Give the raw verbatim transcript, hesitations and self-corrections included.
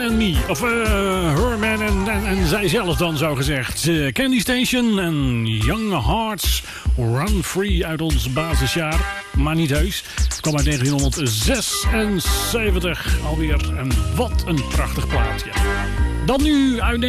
and Me. Of uh, Her Man en, en, en zijzelf dan zo gezegd. Uh, Candy Station en Young Hearts Run Free uit ons basisjaar. Maar niet heus. Het kwam uit negentien zesenzeventig alweer. En wat een prachtig plaatje. Dan nu uit